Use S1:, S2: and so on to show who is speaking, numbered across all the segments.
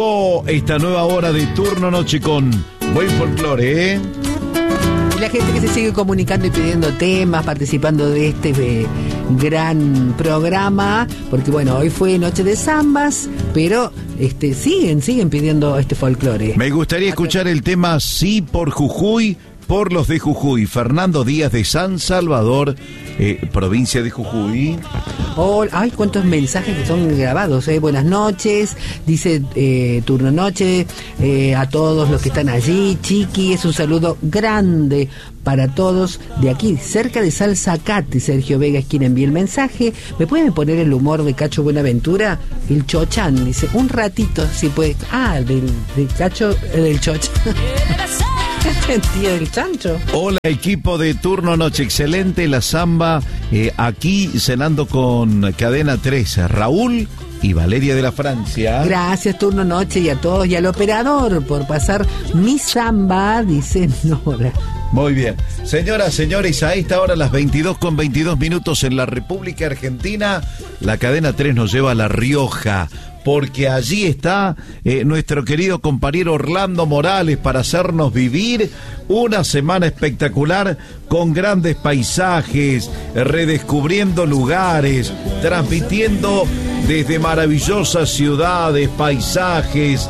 S1: Esta nueva hora de Turno Noche con buen folclore, ¿eh?
S2: Y la gente que se sigue comunicando y pidiendo temas, participando de este gran programa, porque bueno, hoy fue Noche de Zambas, pero siguen pidiendo este folclore.
S1: Me gustaría escuchar el tema Sí por Jujuy, por los de Jujuy. Fernando Díaz de San Salvador, provincia de Jujuy.
S2: Ay, cuántos mensajes que son grabados, Buenas noches, dice Turno Noche, a todos los que están allí. Chiqui, es un saludo grande para todos de aquí, cerca de Salzacate. Sergio Vega es quien envía el mensaje. ¿Me pueden poner el humor de Cacho Buenaventura? El Chochán, dice, un ratito, si puede. Del Cacho, del Chochán. Tío del chancho.
S1: Hola, equipo de Turno Noche, excelente la samba, aquí cenando con Cadena 13, Raúl y Valeria de la Francia.
S2: Gracias, Turno Noche, y a todos, y al operador por pasar mi samba, dice Nora.
S1: Muy bien. Señoras, señores, a esta hora, las 22:22 en la República Argentina, la Cadena 3 nos lleva a La Rioja, porque allí está nuestro querido compañero Orlando Morales para hacernos vivir una semana espectacular con grandes paisajes, redescubriendo lugares, transmitiendo desde maravillosas ciudades, paisajes,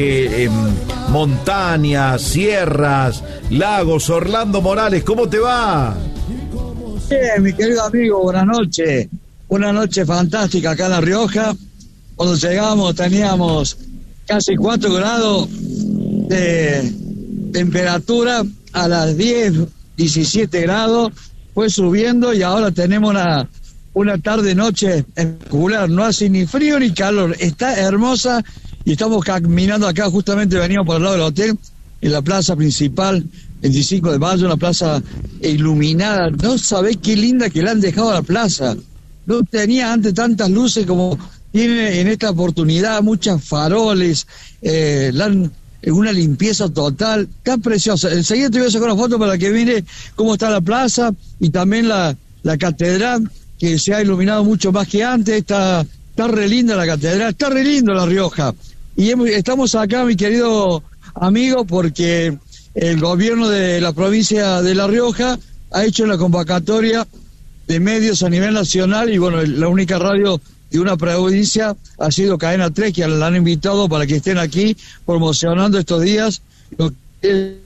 S1: montañas, sierras, lagos. Orlando Morales, ¿cómo te va?
S3: Bien, mi querido amigo, buenas noches. Una noche fantástica acá en La Rioja. Cuando llegamos teníamos casi 4 grados de temperatura, a las 17 grados, fue subiendo y ahora tenemos una tarde-noche espectacular, no hace ni frío ni calor, está hermosa y estamos caminando acá, justamente venimos por el lado del hotel, en la plaza principal, 25 de mayo, una plaza iluminada, no sabés qué linda que le han dejado a la plaza, no tenía antes tantas luces como tiene en esta oportunidad, muchas faroles, una limpieza total, está preciosa. Enseguida te voy a sacar una foto para que mire cómo está la plaza y también la catedral, que se ha iluminado mucho más que antes, está re linda la catedral, está re lindo La Rioja. Y estamos acá, mi querido amigo, porque el gobierno de la provincia de La Rioja ha hecho la convocatoria de medios a nivel nacional y bueno, la única radio de una provincia ha sido Cadena 3, que la han invitado para que estén aquí promocionando estos días lo que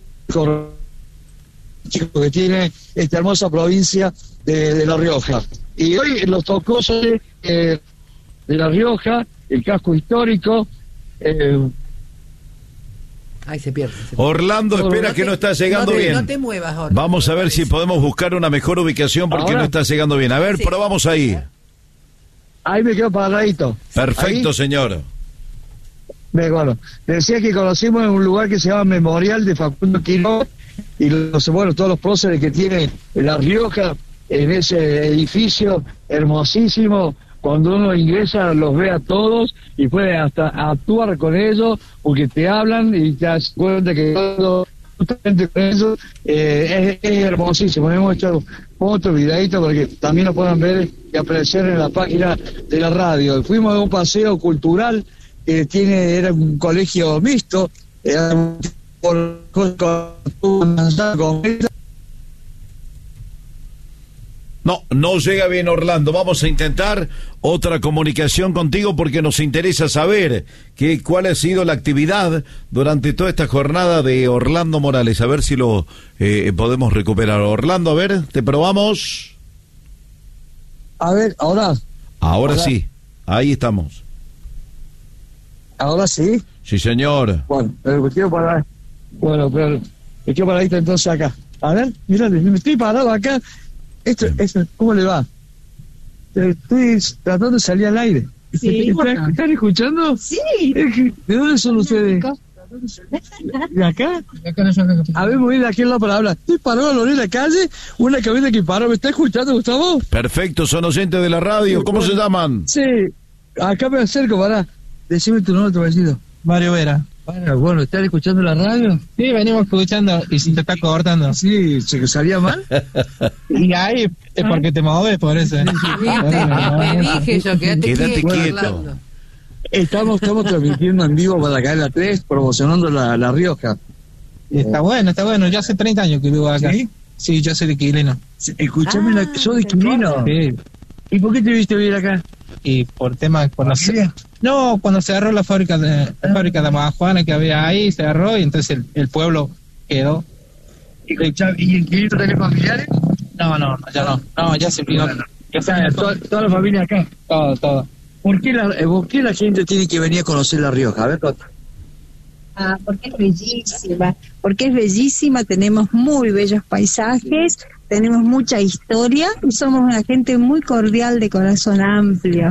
S3: tiene esta hermosa provincia de La Rioja. Y hoy los tocó de La Rioja, el casco histórico.
S2: Ay, se pierde.
S1: Orlando, espera que no está llegando bien.
S2: No te muevas, Orlando.
S1: Vamos a ver si podemos buscar una mejor ubicación porque no está llegando bien. A ver, probamos ahí.
S3: Ahí me quedo paradito.
S1: Perfecto,
S3: ¿ahí?
S1: Señor.
S3: Bueno, decía que conocimos en un lugar que se llama Memorial de Facundo Quiroga y todos los próceres que tiene La Rioja en ese edificio hermosísimo. Cuando uno ingresa los ve a todos y puede hasta actuar con ellos porque te hablan y te das cuenta que justamente con eso es hermosísimo. Hemos hecho fotos, videitos para que también lo puedan ver y apreciar en la página de la radio. Fuimos a un paseo cultural que era un colegio mixto,
S1: No llega bien, Orlando. Vamos a intentar otra comunicación contigo porque nos interesa saber cuál ha sido la actividad durante toda esta jornada de Orlando Morales. A ver si lo podemos recuperar. Orlando, a ver, te probamos.
S3: A ver, ahora
S1: sí, ahí estamos.
S3: ¿Ahora sí?
S1: Sí, señor.
S3: Bueno, pero me quiero parar. Bueno, pero me quedo paradito entonces acá. A ver, mira, me estoy parado acá. Esto, ¿cómo le va? Estoy tratando de salir al aire.
S4: Sí,
S3: ¿Están escuchando?
S4: Sí.
S3: ¿De dónde son ustedes? ¿De acá? A ver, voy de aquí al lado para hablar. Estoy parado a la orilla de la calle, una camioneta que paró. ¿Me está escuchando, Gustavo?
S1: Perfecto, son oyentes de la radio. ¿Cómo se llaman?
S3: Sí, acá me acerco, pará. Decime tu nombre, tu apellido.
S4: Mario Vera.
S3: Bueno, ¿están escuchando la radio?
S4: Sí, venimos escuchando y se te está cortando.
S3: Sí, ¿se salía mal?
S4: Y ahí es porque te moves, por eso.
S2: Te dije yo, quédate
S1: quieto.
S2: Orlando.
S3: Estamos transmitiendo en vivo para la cadena 3, promocionando la Rioja.
S4: Está bueno. Yo hace 30 años que vivo acá. Sí, yo soy de Quilino.
S3: Escúchame, ¿sos de Quilino?
S4: Sí.
S3: ¿Y por qué te viste vivir acá?
S4: Y por temas cuando cuando cerró la fábrica de marihuana que había ahí, cerró y entonces el pueblo quedó.
S3: ¿Y en Quilino tenés familiares?
S4: No, ya se vino.
S3: O sea, toda la familia acá.
S4: Todo.
S3: ¿Por qué la gente tiene que venir a conocer La Rioja? A ver,
S5: porque es bellísima, tenemos muy bellos paisajes, tenemos mucha historia y somos una gente muy cordial, de corazón amplio.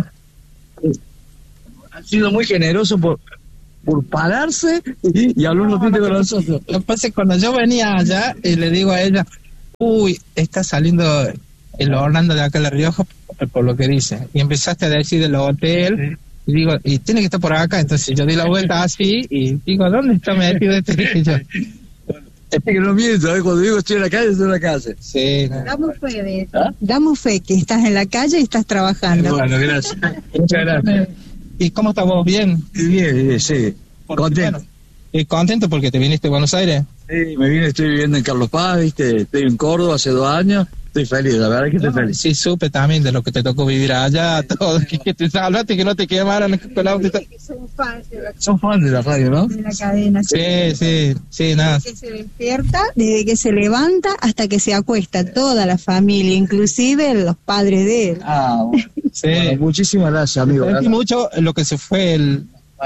S3: Han sido muy generosos por pararse y hablar un ratito con nosotros.
S4: Lo que pasa es que cuando yo venía allá y le digo a ella, está saliendo el Orlando de acá en La Rioja por lo que dice, y empezaste a decir del hotel. Y digo, y tiene que estar por acá, entonces yo di la vuelta así y digo, ¿dónde está metido este? Dije yo.
S3: Es que no miento, cuando digo estoy en la calle, estoy en la calle.
S4: Sí.
S5: Damos fe de eso. Damos fe que estás en la calle y estás trabajando.
S3: Bueno, gracias. Muchas gracias.
S4: ¿Y cómo estás vos? ¿Bien?
S3: Bien, sí. Contento.
S4: ¿Contento porque te viniste a Buenos Aires?
S3: Sí, estoy viviendo en Carlos Paz, ¿viste? Estoy en Córdoba hace 2 años. Estoy feliz, la verdad que estoy feliz.
S4: Sí, supe también de lo que te tocó vivir allá, todo, que te salvaste, que no te quemaran con la auto.
S3: Son fans de la radio, ¿no?
S5: De la cadena.
S4: Sí, nada.
S5: Desde que se despierta, desde que se levanta hasta que se acuesta, toda la familia, inclusive los padres de él.
S3: Bueno. Sí. Bueno, muchísimas gracias, amigo.
S4: Sentí mucho lo que se fue el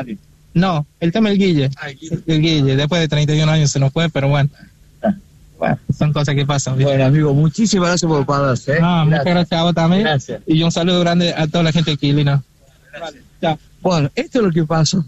S4: tema del Guille. El Guille, después de 31 años se nos fue, pero bueno. Bueno, son cosas que pasan. ¿Viste?
S3: Bueno, amigo, muchísimas gracias por pararse.
S4: Muchas gracias a vos también.
S3: Gracias.
S4: Y un saludo grande a toda la gente de Quilino.
S3: Vale, chao. Bueno, esto es lo que pasó.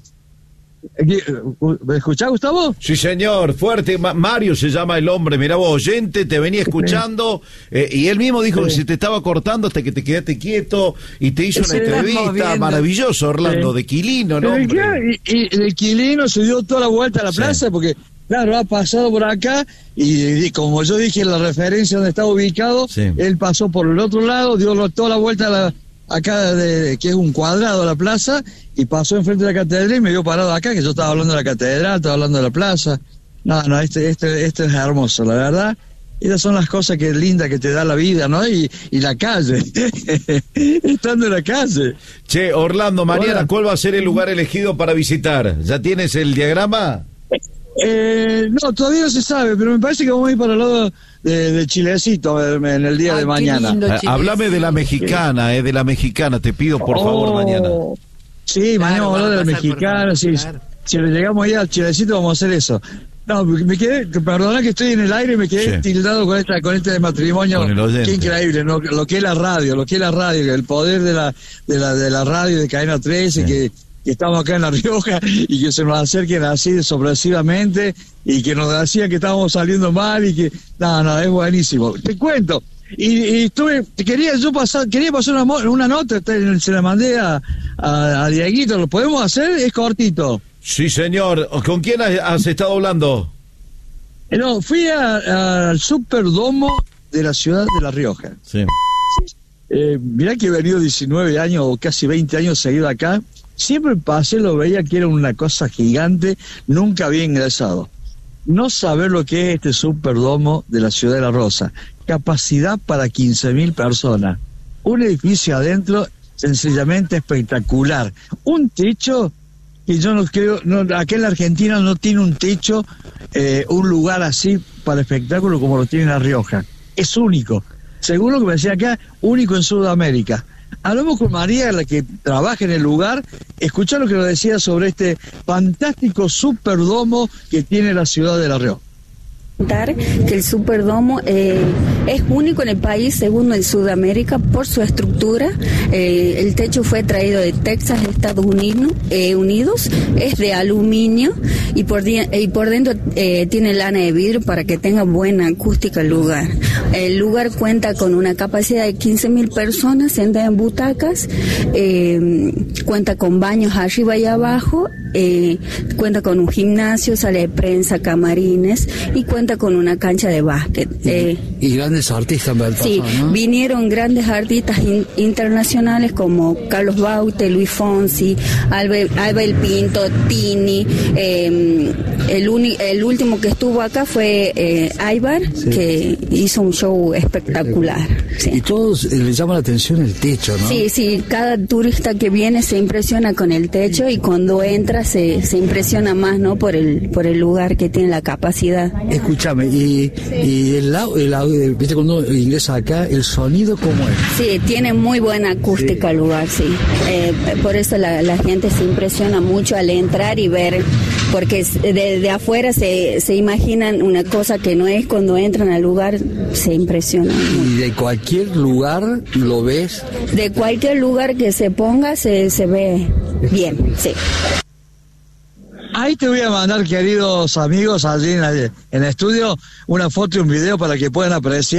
S3: ¿Me escuchás, Gustavo?
S1: Sí, señor, fuerte. Mario se llama el hombre, mirá vos, oyente, te venía escuchando, y él mismo dijo que se te estaba cortando hasta que te quedaste quieto y te hizo una entrevista. Maravilloso, Orlando, de Quilino, ¿no?
S3: Y de Quilino se dio toda la vuelta a la plaza porque... Claro, ha pasado por acá y como yo dije la referencia donde estaba ubicado, él pasó por el otro lado, dio toda la vuelta acá, que es un cuadrado la plaza, y pasó enfrente de la catedral y me dio parado acá, que yo estaba hablando de la catedral, estaba hablando de la plaza. No, este es hermoso, la verdad. Esas son las cosas que lindas que te da la vida, ¿no? Y la calle, estando en la calle.
S1: Che, Orlando, mañana, ¿cuál va a ser el lugar elegido para visitar? ¿Ya tienes el diagrama?
S3: No, todavía no se sabe, pero me parece que vamos a ir para el lado de Chilecito en el día de mañana.
S1: Háblame de la mexicana, te pido por favor mañana.
S3: Sí, mañana vamos a hablar de la mexicana, si le llegamos ahí al Chilecito vamos a hacer eso. No, me quedé, perdona que estoy en el aire, me quedé tildado con este matrimonio. Qué increíble, ¿no? Lo que es la radio, el poder de la radio de Cadena 13, que estamos acá en La Rioja y que se nos acerquen así sorpresivamente y que nos decían que estábamos saliendo mal y que no, es buenísimo. Te cuento, y quería pasar una nota, se la mandé a Dieguito, ¿lo podemos hacer? Es cortito.
S1: Sí, señor. ¿Con quién has estado hablando?
S3: No, fui al Superdomo de la ciudad de La Rioja.
S1: Sí.
S3: Mirá que he venido 19 años o casi 20 años seguido acá. Siempre pasé, lo veía que era una cosa gigante, nunca había ingresado. No saber lo que es este Superdomo de la ciudad de La Rosa. Capacidad para 15.000 personas. Un edificio adentro sencillamente espectacular. Un techo que yo no creo, acá en la Argentina no tiene un techo, un lugar así para espectáculo como lo tiene La Rioja. Es único. Según lo que me decía acá, único en Sudamérica. Hablamos con María, la que trabaja en el lugar, escuchá lo que nos decía sobre este fantástico Superdomo que tiene la ciudad de La Rioja.
S6: Que el Superdomo es único en el país, segundo en Sudamérica por su estructura. El techo fue traído de Texas, Estados Unidos, es de aluminio y por dentro tiene lana de vidrio para que tenga buena acústica el lugar. El lugar cuenta con una capacidad de 15.000 personas sentadas en butacas, cuenta con baños arriba y abajo cuenta con un gimnasio, sala de prensa, camarines y cuenta con una cancha de básquet.
S7: Y grandes artistas, ¿verdad?
S6: Sí, ¿no? Vinieron grandes artistas internacionales como Carlos Baute, Luis Fonsi, Abel Pinto, Tini. El último que estuvo acá fue Aybar, sí, que hizo un show espectacular. Sí.
S7: Y todos les llama la atención el techo, ¿no?
S6: Sí, sí, cada turista que viene se impresiona con el techo y cuando entra se impresiona más, ¿no? Por el lugar que tiene, la capacidad.
S7: Escúchame, y viste cuando ingresa acá, el sonido ¿cómo es?
S6: Sí, tiene muy buena acústica el lugar, sí. Por eso la gente se impresiona mucho al entrar y ver, porque de afuera se imaginan una cosa que no es, cuando entran al lugar se impresionan.
S7: ¿Y de cualquier lugar lo ves?
S6: De cualquier lugar que se ponga se ve bien, sí.
S3: Ahí te voy a mandar, queridos amigos, allí en el estudio, una foto y un video para que puedan apreciar